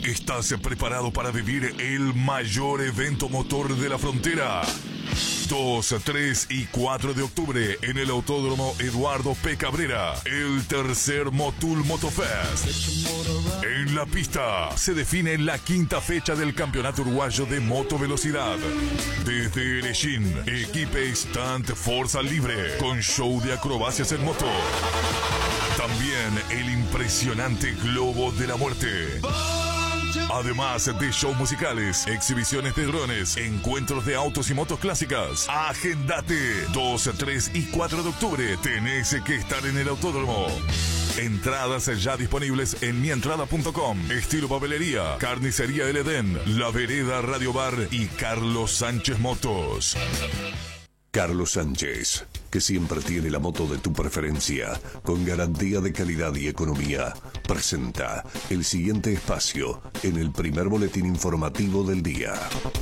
¿Estás preparado para vivir el mayor evento motor de la frontera? 2, 3 y 4 de octubre en el Autódromo Eduardo P. Cabrera, el tercer Motul Motofest. En la pista se define la quinta fecha del Campeonato Uruguayo de Motovelocidad. Desde Erechín, equipe Stunt Fuerza Libre, con show de acrobacias en moto. También el impresionante Globo de la Muerte. Además de shows musicales, exhibiciones de drones, encuentros de autos y motos clásicas. Agendate. 2, 3 y 4 de octubre. Tenés que estar en el autódromo. Entradas ya disponibles en mientrada.com. Estilo Papelería, Carnicería El Edén, La Vereda Radio Bar y Carlos Sánchez Motos. Carlos Sánchez, que siempre tiene la moto de tu preferencia, con garantía de calidad y economía, presenta el siguiente espacio en el primer boletín informativo del día.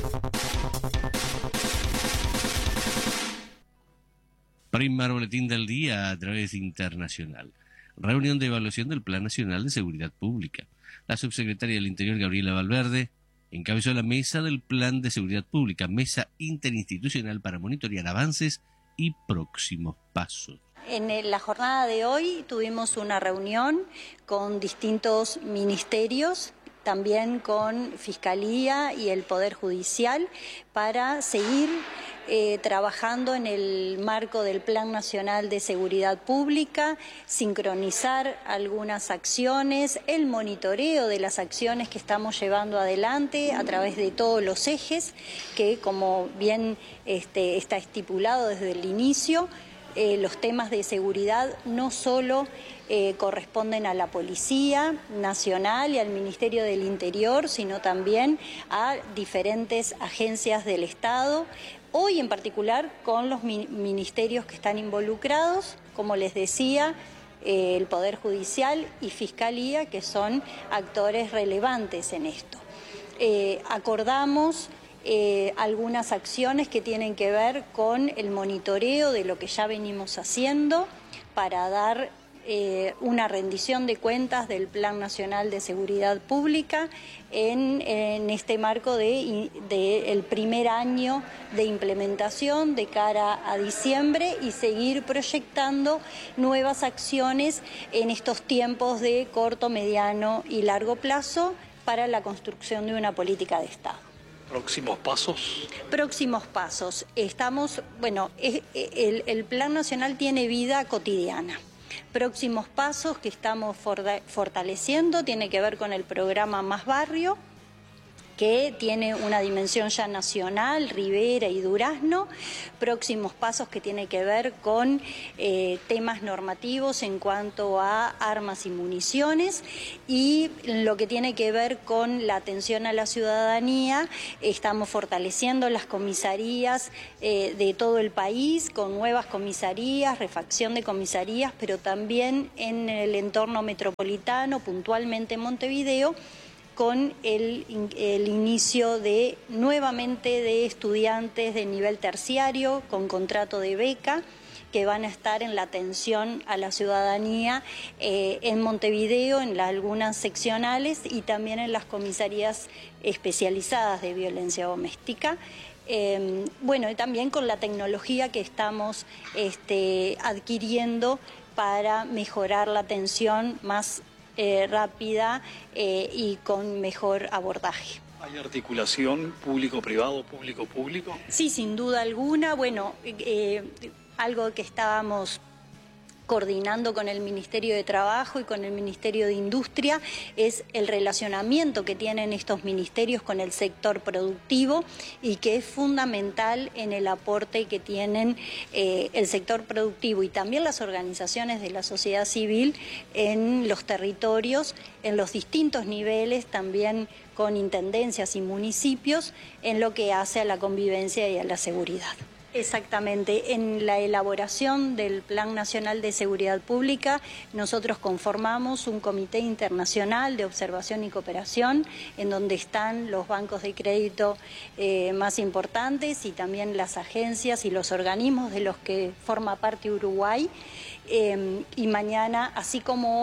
Primer boletín del día a través de Internacional. Reunión de evaluación del Plan Nacional de Seguridad Pública. La subsecretaria del Interior, Gabriela Valverde, encabezó la mesa del Plan de Seguridad Pública, mesa interinstitucional para monitorear avances y próximos pasos. En la jornada de hoy tuvimos una reunión con distintos ministerios, también con Fiscalía y el Poder Judicial, para seguir trabajando en el marco del Plan Nacional de Seguridad Pública, sincronizar algunas acciones, el monitoreo de las acciones que estamos llevando adelante a través de todos los ejes, que como bien está estipulado desde el inicio, los temas de seguridad no solo corresponden a la Policía Nacional y al Ministerio del Interior, sino también a diferentes agencias del Estado. Hoy en particular con los ministerios que están involucrados, como les decía, el Poder Judicial y Fiscalía, que son actores relevantes en esto. Acordamos algunas acciones que tienen que ver con el monitoreo de lo que ya venimos haciendo para dar una rendición de cuentas del Plan Nacional de Seguridad Pública en este marco del primer año de implementación de cara a diciembre, y seguir proyectando nuevas acciones en estos tiempos de corto, mediano y largo plazo para la construcción de una política de Estado. ¿Próximos pasos? Próximos pasos. El Plan Nacional tiene vida cotidiana. Próximos pasos que estamos fortaleciendo tiene que ver con el programa Más Barrio, que tiene una dimensión ya nacional, Rivera y Durazno. Próximos pasos que tiene que ver con temas normativos en cuanto a armas y municiones, y lo que tiene que ver con la atención a la ciudadanía. Estamos fortaleciendo las comisarías de todo el país, con nuevas comisarías, refacción de comisarías, pero también en el entorno metropolitano, puntualmente en Montevideo, con el inicio nuevamente de estudiantes de nivel terciario con contrato de beca, que van a estar en la atención a la ciudadanía en Montevideo, en algunas seccionales, y también en las comisarías especializadas de violencia doméstica. Y también con la tecnología que estamos adquiriendo para mejorar la atención más rápida y con mejor abordaje. ¿Hay articulación público-privado, público-público? Sí, sin duda alguna. Algo que estábamos coordinando con el Ministerio de Trabajo y con el Ministerio de Industria es el relacionamiento que tienen estos ministerios con el sector productivo, y que es fundamental en el aporte que tienen el sector productivo y también las organizaciones de la sociedad civil en los territorios, en los distintos niveles, también con intendencias y municipios, en lo que hace a la convivencia y a la seguridad. Exactamente. En la elaboración del Plan Nacional de Seguridad Pública, nosotros conformamos un comité internacional de observación y cooperación, en donde están los bancos de crédito más importantes, y también las agencias y los organismos de los que forma parte Uruguay. Y mañana, así como hoy,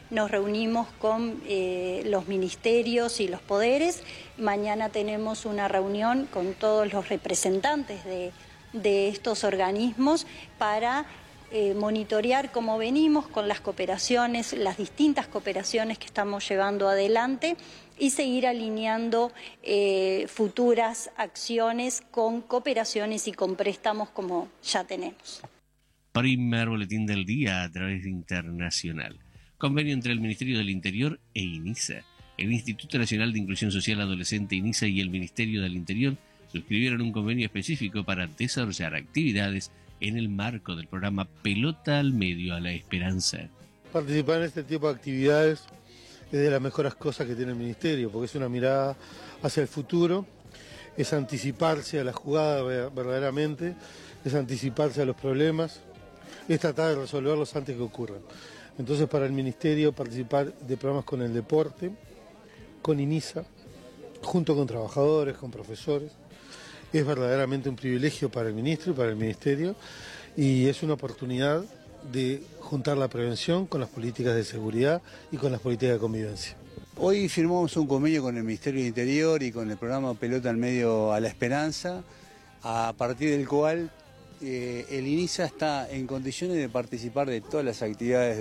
nos reunimos con los ministerios y los poderes. Mañana tenemos una reunión con todos los representantes de estos organismos para monitorear cómo venimos con las cooperaciones, las distintas cooperaciones que estamos llevando adelante y seguir alineando futuras acciones con cooperaciones y con préstamos como ya tenemos. Primer boletín del día a través de Internacional. Convenio entre el Ministerio del Interior e INISA. El Instituto Nacional de Inclusión Social Adolescente INISA y el Ministerio del Interior suscribieron un convenio específico para desarrollar actividades en el marco del programa Pelota al Medio a la Esperanza. Participar en este tipo de actividades es de las mejores cosas que tiene el Ministerio, porque es una mirada hacia el futuro, es anticiparse a la jugada verdaderamente, es anticiparse a los problemas, es tratar de resolverlos antes que ocurran. Entonces, para el Ministerio, participar de programas con el deporte, con INISA, junto con trabajadores, con profesores, es verdaderamente un privilegio para el ministro y para el Ministerio, y es una oportunidad de juntar la prevención con las políticas de seguridad y con las políticas de convivencia. Hoy firmamos un convenio con el Ministerio del Interior y con el programa Pelota al Medio a la Esperanza, a partir del cual el INISA está en condiciones de participar de todas las actividades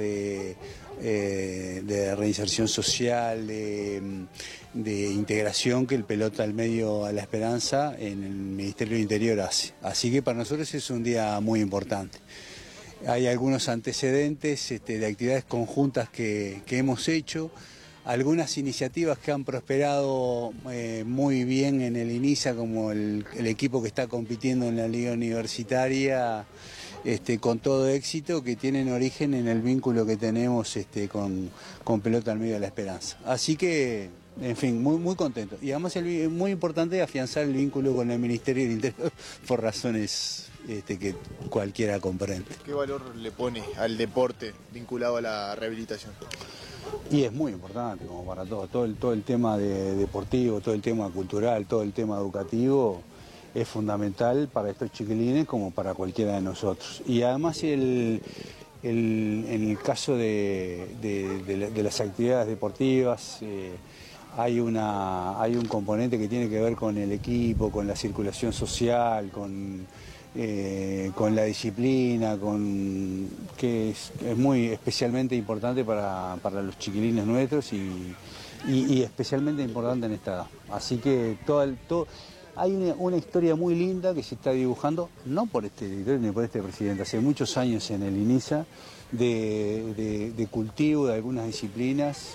de reinserción social, de integración que el Pelota al Medio a la Esperanza en el Ministerio del Interior hace. Así que para nosotros es un día muy importante. Hay algunos antecedentes de actividades conjuntas que hemos hecho, algunas iniciativas que han prosperado muy bien en el INISA, como el equipo que está compitiendo en la Liga Universitaria con todo éxito, que tienen origen en el vínculo que tenemos con Pelota al Medio de la Esperanza. Así que, en fin, muy contento. Y además es muy importante afianzar el vínculo con el Ministerio del Interior por razones que cualquiera comprende. ¿Qué valor le pone al deporte vinculado a la rehabilitación? Y es muy importante, como para todo el tema deportivo, todo el tema cultural, todo el tema educativo es fundamental para estos chiquilines como para cualquiera de nosotros. Y además en el caso de las actividades deportivas hay un componente que tiene que ver con el equipo, con la circulación social, con la disciplina, que es muy especialmente importante para los chiquilines nuestros y especialmente importante en esta edad. Así que hay una historia muy linda que se está dibujando, no por este director ni por este presidente, hace muchos años en el INISA, de cultivo de algunas disciplinas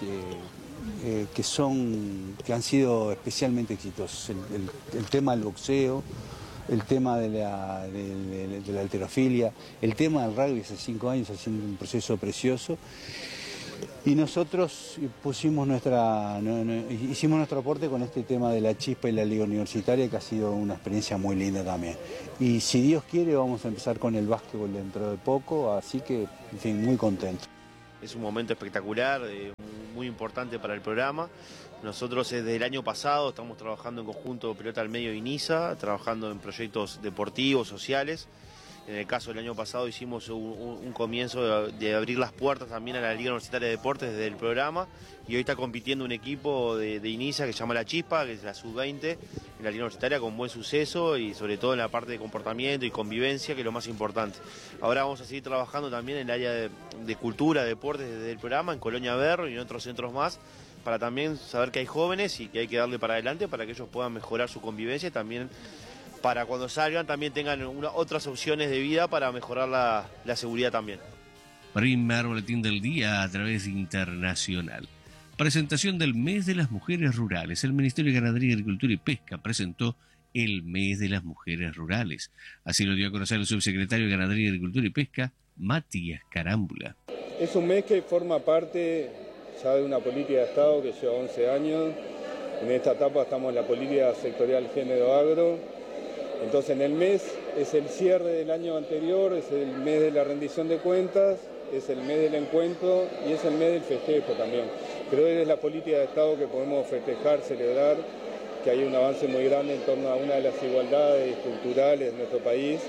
que han sido especialmente exitosos. El tema del boxeo, el tema de la halterofilia, el tema del rugby hace 5 años haciendo un proceso precioso. Y nosotros hicimos nuestro aporte con este tema de la chispa y la liga universitaria, que ha sido una experiencia muy linda también. Y si Dios quiere vamos a empezar con el básquetbol dentro de poco, así que, en fin, muy contento. Es un momento espectacular, muy importante para el programa. Nosotros desde el año pasado estamos trabajando en conjunto Pelota al Medio y INISA, trabajando en proyectos deportivos, sociales. En el caso del año pasado hicimos un comienzo de abrir las puertas también a la Liga Universitaria de Deportes desde el programa, y hoy está compitiendo un equipo de INISA que se llama La Chispa, que es la sub-20 en la Liga Universitaria, con buen suceso y sobre todo en la parte de comportamiento y convivencia, que es lo más importante. Ahora vamos a seguir trabajando también en el área de cultura, deportes desde el programa, en Colonia Berro y en otros centros más, para también saber que hay jóvenes y que hay que darle para adelante para que ellos puedan mejorar su convivencia y también para cuando salgan también tengan otras opciones de vida para mejorar la seguridad también. Primer boletín del día a través de Internacional. Presentación del Mes de las Mujeres Rurales. El Ministerio de Ganadería, Agricultura y Pesca presentó el Mes de las Mujeres Rurales. Así lo dio a conocer el subsecretario de Ganadería, Agricultura y Pesca, Matías Carámbula. Es un mes que forma parte ya de una política de Estado que lleva 11 años. En esta etapa estamos en la política sectorial género agro. Entonces en el mes es el cierre del año anterior, es el mes de la rendición de cuentas, es el mes del encuentro y es el mes del festejo también. Creo que es la política de Estado que podemos festejar, celebrar, que hay un avance muy grande en torno a una de las igualdades culturales de nuestro país,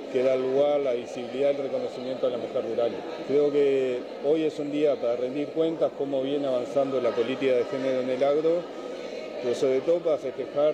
que da lugar, la visibilidad y el reconocimiento a la mujer rural. Creo que hoy es un día para rendir cuentas cómo viene avanzando la política de género en el agro, pero sobre todo para festejar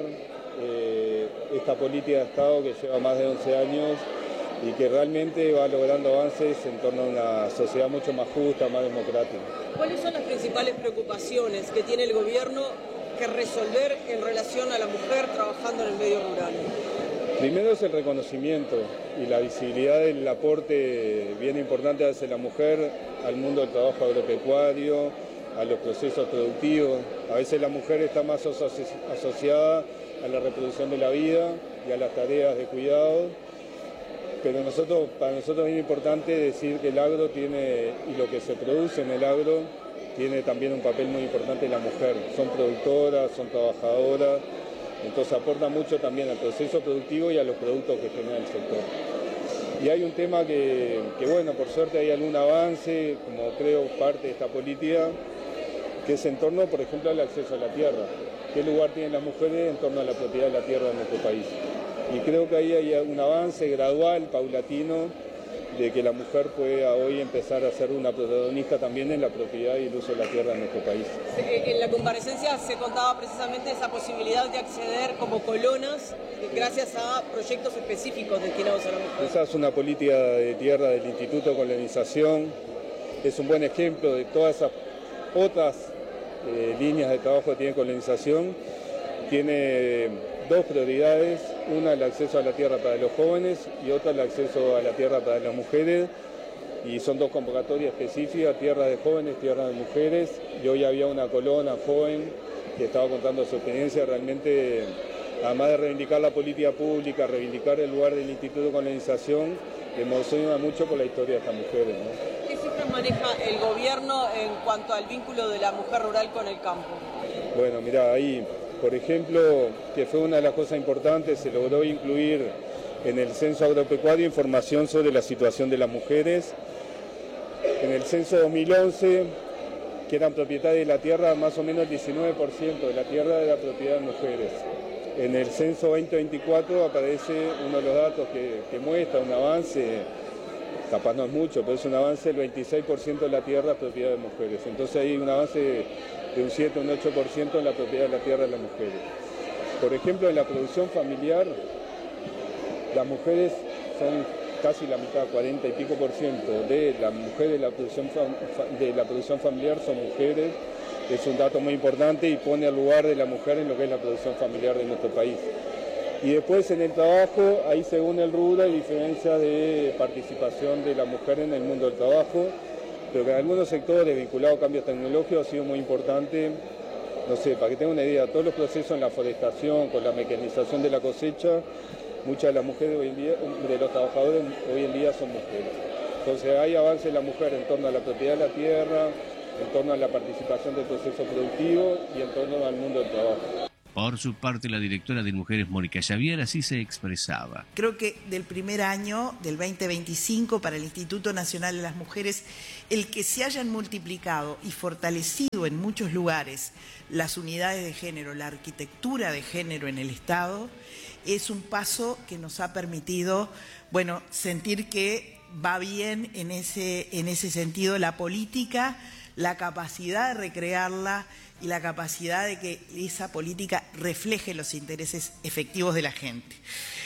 esta política de Estado que lleva más de 11 años y que realmente va logrando avances en torno a una sociedad mucho más justa, más democrática. ¿Cuáles son las principales preocupaciones que tiene el gobierno que resolver en relación a la mujer trabajando en el medio rural? Primero es el reconocimiento y la visibilidad del aporte bien importante que hace la mujer al mundo del trabajo agropecuario, a los procesos productivos. A veces la mujer está más asociada a la reproducción de la vida y a las tareas de cuidado, pero para nosotros es bien importante decir que el agro tiene, y lo que se produce en el agro, tiene también un papel muy importante la mujer. Son productoras, son trabajadoras, entonces aporta mucho también al proceso productivo y a los productos que genera el sector. Y hay un tema que bueno, por suerte hay algún avance, como creo parte de esta política, que es en torno, por ejemplo, al acceso a la tierra. ¿Qué lugar tienen las mujeres en torno a la propiedad de la tierra en nuestro país? Y creo que ahí hay un avance gradual, paulatino, de que la mujer pueda hoy empezar a ser una protagonista también en la propiedad y el uso de la tierra en nuestro país. En la comparecencia se contaba precisamente esa posibilidad de acceder como colonas gracias a proyectos específicos destinados a la mujer. Esa es una política de tierra del Instituto de Colonización, es un buen ejemplo de todas esas otras líneas de trabajo que tiene colonización. Tiene dos prioridades, una el acceso a la tierra para los jóvenes y otra el acceso a la tierra para las mujeres, y son dos convocatorias específicas, tierra de jóvenes, tierra de mujeres, y hoy había una colona joven que estaba contando su experiencia. Realmente, además de reivindicar la política pública, reivindicar el lugar del Instituto de Colonización, emociona mucho por la historia de estas mujeres, ¿no? ¿Qué cifras maneja el gobierno en cuanto al vínculo de la mujer rural con el campo? Bueno, mira, ahí, por ejemplo, que fue una de las cosas importantes, se logró incluir en el censo agropecuario información sobre la situación de las mujeres. En el censo 2011, que eran propietarias de la tierra, más o menos el 19% de la tierra era propiedad de mujeres. En el censo 2024 aparece uno de los datos que muestra un avance, capaz no es mucho, pero es un avance del 26% de la tierra es propiedad de mujeres. Entonces hay un avance de un 7 o un 8% en la propiedad de la tierra de las mujeres. Por ejemplo, en la producción familiar, las mujeres son casi la mitad, 40 y pico % de las mujeres de la producción familiar son mujeres. Es un dato muy importante y pone al lugar de la mujer en lo que es la producción familiar de nuestro país. Y después en el trabajo, ahí según el rubro hay diferencias de participación de la mujer en el mundo del trabajo, pero que en algunos sectores vinculados a cambios tecnológicos ha sido muy importante. No sé, para que tengan una idea, todos los procesos en la forestación, con la mecanización de la cosecha, muchas de las mujeres hoy en día, de los trabajadores hoy en día son mujeres. Entonces hay avance de la mujer en torno a la propiedad de la tierra, en torno a la participación del proceso productivo y en torno al mundo del trabajo. Por su parte, la directora de Mujeres, Mónica Xavier, así se expresaba. Creo que del primer año, del 2025, para el Instituto Nacional de las Mujeres, el que se hayan multiplicado y fortalecido en muchos lugares las unidades de género, la arquitectura de género en el Estado, es un paso que nos ha permitido, bueno, sentir que va bien en ese sentido la política, la capacidad de recrearla y la capacidad de que esa política refleje los intereses efectivos de la gente.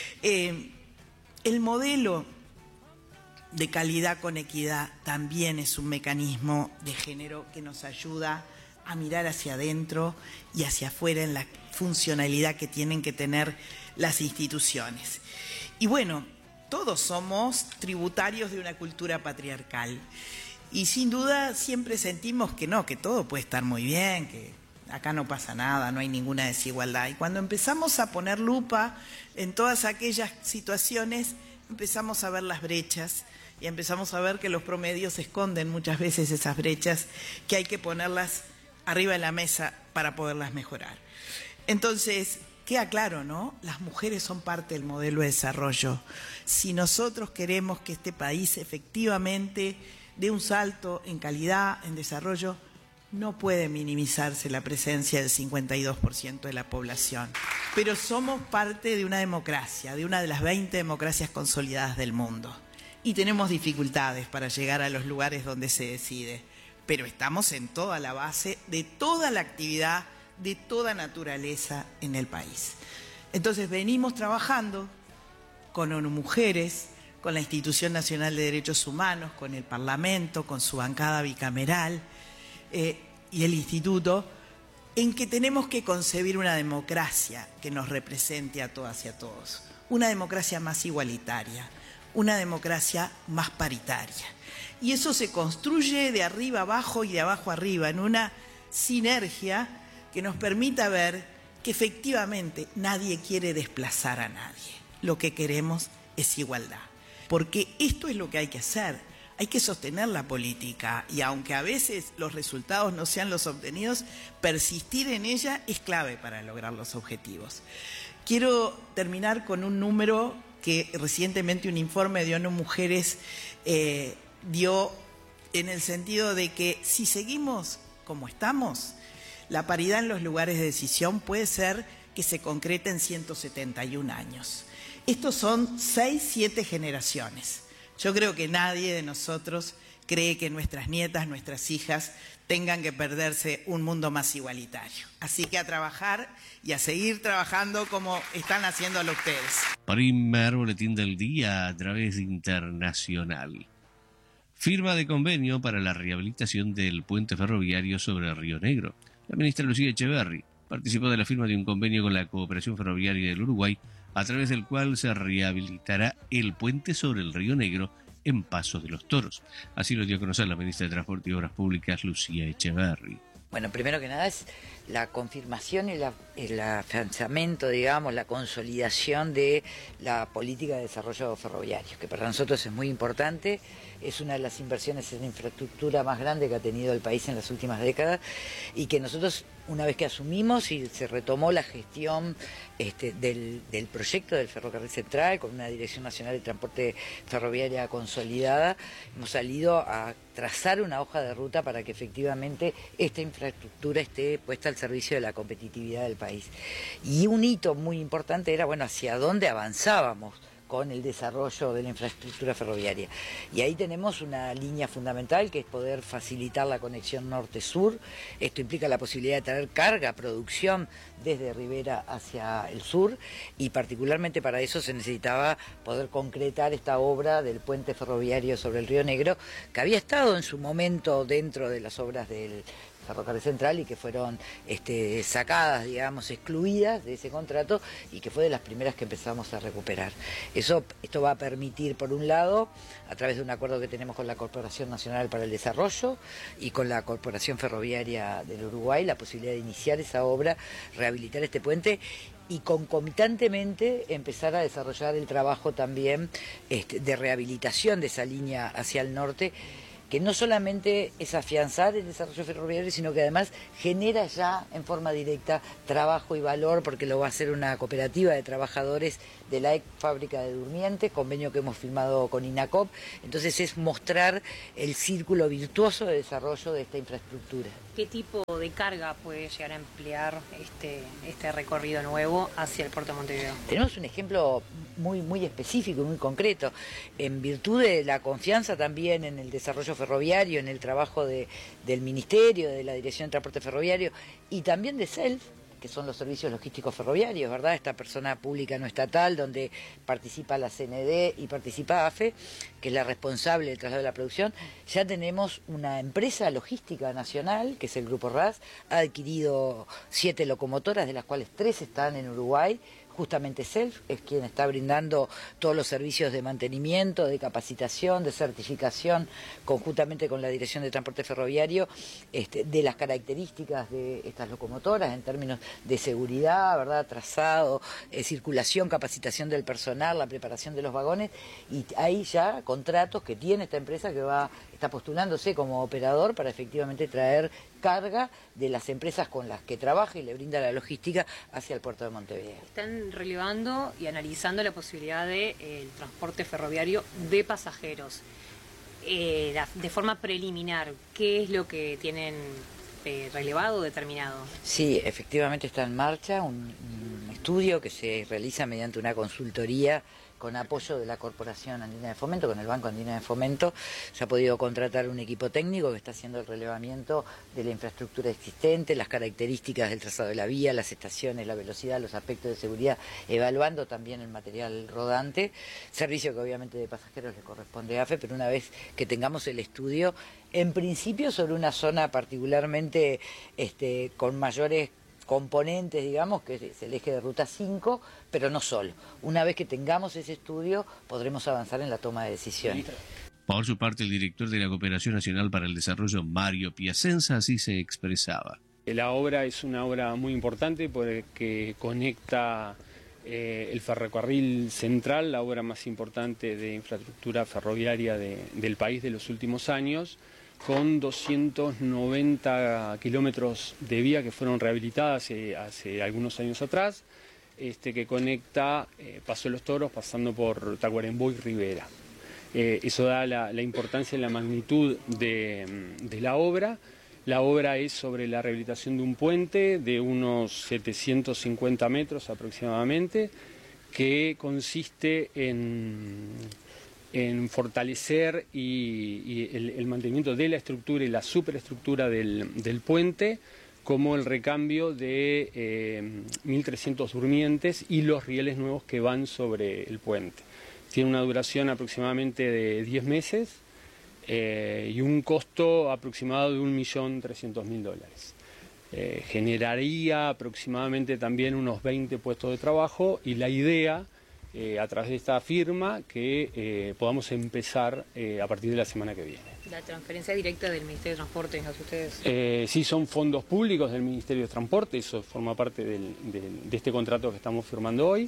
El modelo de calidad con equidad también es un mecanismo de género que nos ayuda a mirar hacia adentro y hacia afuera en la funcionalidad que tienen que tener las instituciones. Y bueno, todos somos tributarios de una cultura patriarcal. Y sin duda siempre sentimos que no, que todo puede estar muy bien, que acá no pasa nada, no hay ninguna desigualdad. Y cuando empezamos a poner lupa en todas aquellas situaciones, empezamos a ver las brechas y empezamos a ver que los promedios esconden muchas veces esas brechas, que hay que ponerlas arriba de la mesa para poderlas mejorar. Entonces, queda claro, ¿no? Las mujeres son parte del modelo de desarrollo. Si nosotros queremos que este país efectivamente dé un salto en calidad, en desarrollo, no puede minimizarse la presencia del 52% de la población. Pero somos parte de una democracia, de una de las 20 democracias consolidadas del mundo. Y tenemos dificultades para llegar a los lugares donde se decide. Pero estamos en toda la base de toda la actividad, de toda naturaleza en el país. Entonces venimos trabajando con ONU Mujeres, con la Institución Nacional de Derechos Humanos, con el Parlamento, con su bancada bicameral y el Instituto, en que tenemos que concebir una democracia que nos represente a todas y a todos. Una democracia más igualitaria, una democracia más paritaria. Y eso se construye de arriba abajo y de abajo arriba, en una sinergia que nos permita ver que efectivamente nadie quiere desplazar a nadie. Lo que queremos es igualdad. Porque esto es lo que hay que hacer. Hay que sostener la política y aunque a veces los resultados no sean los obtenidos, persistir en ella es clave para lograr los objetivos. Quiero terminar con un número que recientemente un informe de ONU Mujeres dio en el sentido de que si seguimos como estamos, la paridad en los lugares de decisión puede ser que se concrete en 171 años. Estos son 6, 7 generaciones. Yo creo que nadie de nosotros cree que nuestras nietas, nuestras hijas, tengan que perderse un mundo más igualitario. Así que a trabajar y a seguir trabajando como están haciéndolo ustedes. Primer boletín del día a través internacional. Firma de convenio para la rehabilitación del puente ferroviario sobre el Río Negro. La ministra Lucía Echeverri participó de la firma de un convenio con la Cooperación Ferroviaria del Uruguay, a través del cual se rehabilitará el puente sobre el Río Negro en Paso de los Toros. Así lo dio a conocer la ministra de Transporte y Obras Públicas, Lucía Echeverri. Bueno, primero que nada es la confirmación y el afianzamiento, digamos, la consolidación de la política de desarrollo ferroviario, que para nosotros es muy importante, es una de las inversiones en infraestructura más grande que ha tenido el país en las últimas décadas y que nosotros, una vez que asumimos y se retomó la gestión del proyecto del Ferrocarril Central con una Dirección Nacional de Transporte Ferroviaria consolidada, hemos salido a trazar una hoja de ruta para que efectivamente esta infraestructura esté puesta al servicio de la competitividad del país. Y un hito muy importante era, bueno, hacia dónde avanzábamos con el desarrollo de la infraestructura ferroviaria. Y ahí tenemos una línea fundamental que es poder facilitar la conexión norte-sur. Esto implica la posibilidad de traer carga, producción desde Rivera hacia el sur y particularmente para eso se necesitaba poder concretar esta obra del puente ferroviario sobre el Río Negro, que había estado en su momento dentro de las obras del Ferrocarril Central y que fueron sacadas, digamos, excluidas de ese contrato y que fue de las primeras que empezamos a recuperar. Esto va a permitir, por un lado, a través de un acuerdo que tenemos con la Corporación Nacional para el Desarrollo y con la Corporación Ferroviaria del Uruguay, la posibilidad de iniciar esa obra, rehabilitar este puente y concomitantemente empezar a desarrollar el trabajo también de rehabilitación de esa línea hacia el norte, que no solamente es afianzar el desarrollo ferroviario, sino que además genera ya en forma directa trabajo y valor, porque lo va a hacer una cooperativa de trabajadores de la ex fábrica de Durmientes, convenio que hemos firmado con INACOP. Entonces es mostrar el círculo virtuoso de desarrollo de esta infraestructura. ¿Qué tipo de carga puede llegar a emplear este recorrido nuevo hacia el puerto de Montevideo? Tenemos un ejemplo muy específico y muy concreto, en virtud de la confianza también en el desarrollo ferroviario, en el trabajo del Ministerio, de la Dirección de Transporte Ferroviario y también de SELF, que son los servicios logísticos ferroviarios, ¿verdad? Esta persona pública no estatal donde participa la CND y participa AFE, que es la responsable del traslado de la producción. Ya tenemos una empresa logística nacional, que es el Grupo RAS, ha adquirido 7 locomotoras, de las cuales 3 están en Uruguay. Justamente SELF es quien está brindando todos los servicios de mantenimiento, de capacitación, de certificación, conjuntamente con la Dirección de Transporte Ferroviario, de las características de estas locomotoras en términos de seguridad, ¿verdad?, trazado, circulación, capacitación del personal, la preparación de los vagones, y hay ya contratos que tiene esta empresa que está postulándose como operador para efectivamente traer carga de las empresas con las que trabaja y le brinda la logística hacia el puerto de Montevideo. Están relevando y analizando la posibilidad del transporte ferroviario de pasajeros. De forma preliminar, ¿qué es lo que tienen relevado, determinado? Sí, efectivamente está en marcha un estudio que se realiza mediante una consultoría con apoyo de la Corporación Andina de Fomento, con el Banco Andina de Fomento. Se ha podido contratar un equipo técnico que está haciendo el relevamiento de la infraestructura existente, las características del trazado de la vía, las estaciones, la velocidad, los aspectos de seguridad, evaluando también el material rodante, servicio que obviamente de pasajeros le corresponde a AFE, pero una vez que tengamos el estudio, en principio sobre una zona particularmente con mayores componentes, digamos, que es el eje de Ruta 5, pero no solo. Una vez que tengamos ese estudio, podremos avanzar en la toma de decisiones. Por su parte, el director de la Cooperación Nacional para el Desarrollo, Mario Piacenza, así se expresaba. La obra es una obra muy importante porque conecta el ferrocarril central, la obra más importante de infraestructura ferroviaria del país de los últimos años, con 290 kilómetros de vía que fueron rehabilitadas hace algunos años atrás, que conecta Paso de los Toros pasando por Tacuarembó y Rivera. Eso da la importancia y la magnitud de la obra. La obra es sobre la rehabilitación de un puente de unos 750 metros aproximadamente, que consiste en fortalecer y el mantenimiento de la estructura y la superestructura del puente, como el recambio de 1.300 durmientes y los rieles nuevos que van sobre el puente. Tiene una duración aproximadamente de 10 meses y un costo aproximado de $1.300.000. Generaría aproximadamente también unos 20 puestos de trabajo y la idea a través de esta firma que podamos empezar a partir de la semana que viene. ¿La transferencia directa del Ministerio de Transporte hacia ustedes? Sí, son fondos públicos del Ministerio de Transporte, eso forma parte de este contrato que estamos firmando hoy.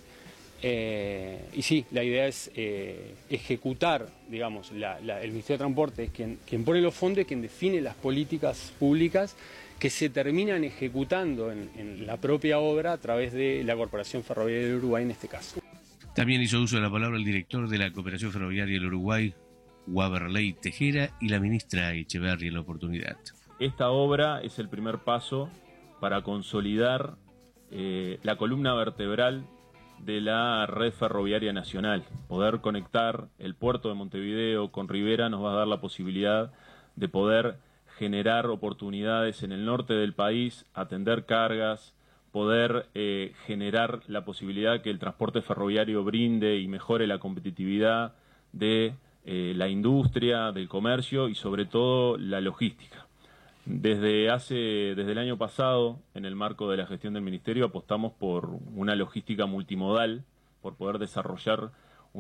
Y sí, la idea es ejecutar, digamos, el Ministerio de Transporte es quien pone los fondos y quien define las políticas públicas que se terminan ejecutando en la propia obra a través de la Corporación Ferroviaria del Uruguay en este caso. También hizo uso de la palabra el director de la Cooperación Ferroviaria del Uruguay, Waberley Tejera, y la ministra Echeverri en la oportunidad. Esta obra es el primer paso para consolidar la columna vertebral de la red ferroviaria nacional. Poder conectar el puerto de Montevideo con Rivera nos va a dar la posibilidad de poder generar oportunidades en el norte del país, atender cargas, poder generar la posibilidad que el transporte ferroviario brinde y mejore la competitividad de la industria, del comercio y sobre todo la logística. Desde el año pasado, en el marco de la gestión del Ministerio, apostamos por una logística multimodal, por poder desarrollar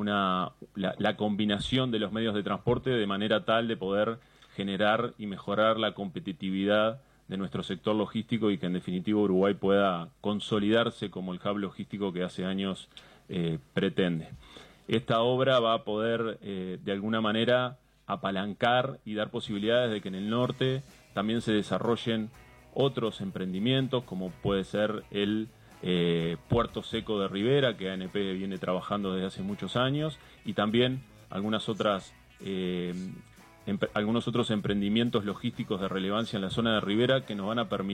la combinación de los medios de transporte de manera tal de poder generar y mejorar la competitividad de nuestro sector logístico y que en definitiva Uruguay pueda consolidarse como el hub logístico que hace años pretende. Esta obra va a poder de alguna manera apalancar y dar posibilidades de que en el norte también se desarrollen otros emprendimientos, como puede ser el Puerto Seco de Rivera, que ANP viene trabajando desde hace muchos años, y también algunos otros emprendimientos logísticos de relevancia en la zona de Rivera que nos van a permitir